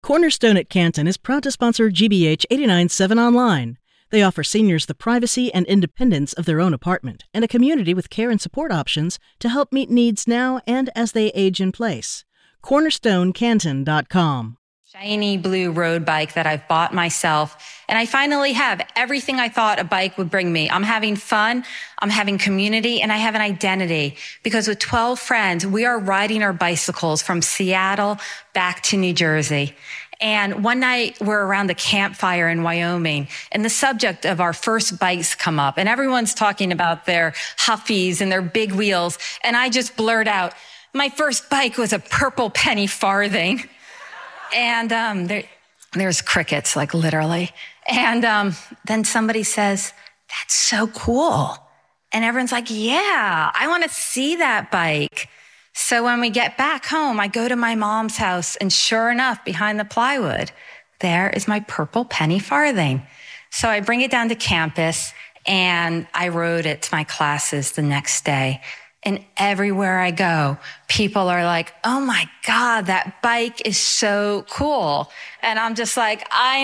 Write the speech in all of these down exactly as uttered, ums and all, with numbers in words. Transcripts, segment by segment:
Cornerstone at Canton is proud to sponsor G B H eighty-nine point seven Online. They offer seniors the privacy and independence of their own apartment and a community with care and support options to help meet needs now and as they age in place. cornerstone canton dot com. Shiny blue road bike that I've bought myself. And I finally have everything I thought a bike would bring me. I'm having fun, I'm having community, and I have an identity. Because with twelve friends, we are riding our bicycles from Seattle back to New Jersey. And one night we're around the campfire in Wyoming, and the subject of our first bikes come up. And everyone's talking about their Huffies and their big wheels. And I just blurt out, my first bike was a purple penny farthing. And um, there, there's crickets, like literally. And um, then somebody says, that's so cool. And everyone's like, yeah, I want to see that bike. So when we get back home, I go to my mom's house, and sure enough, behind the plywood, there is my purple penny farthing. So I bring it down to campus, and I rode it to my classes the next day. And everywhere I go, people are like, oh my God, that bike is so cool. And I'm just like, I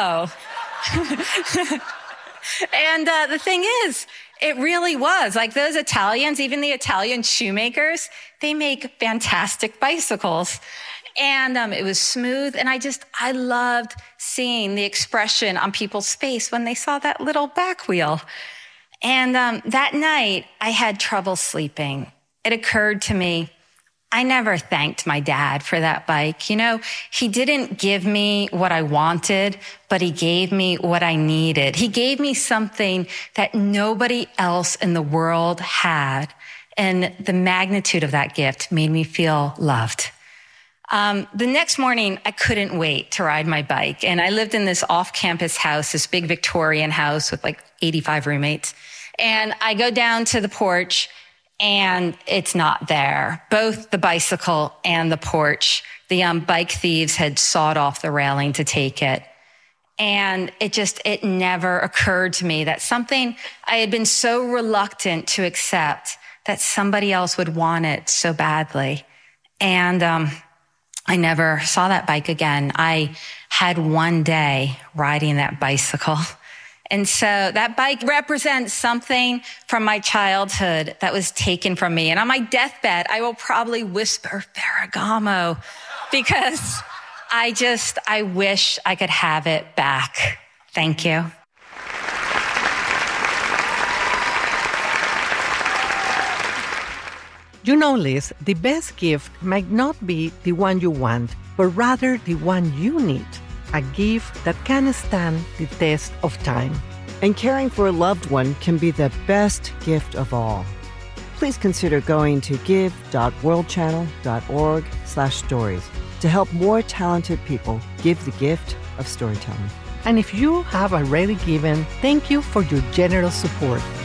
know. And uh, the thing is, it really was. Like those Italians, even the Italian shoemakers, they make fantastic bicycles. And um, it was smooth. And I just, I loved seeing the expression on people's face when they saw that little back wheel. And um, that night, I had trouble sleeping. It occurred to me, I never thanked my dad for that bike. You know, he didn't give me what I wanted, but he gave me what I needed. He gave me something that nobody else in the world had. And the magnitude of that gift made me feel loved. Um, the next morning, I couldn't wait to ride my bike. And I lived in this off-campus house, this big Victorian house with like eighty-five roommates. And I go down to the porch, and it's not there. Both the bicycle and the porch, the um, bike thieves had sawed off the railing to take it. And it just, it never occurred to me that something I had been so reluctant to accept, that somebody else would want it so badly. And um, I never saw that bike again. I had one day riding that bicycle. And so that bike represents something from my childhood that was taken from me. And on my deathbed, I will probably whisper Ferragamo, because I just, I wish I could have it back. Thank you. You know, Liz, the best gift might not be the one you want, but rather the one you need. A gift that can stand the test of time. And caring for a loved one can be the best gift of all. Please consider going to give.worldchannel.org slash stories to help more talented people give the gift of storytelling. And if you have already given, thank you for your generous support.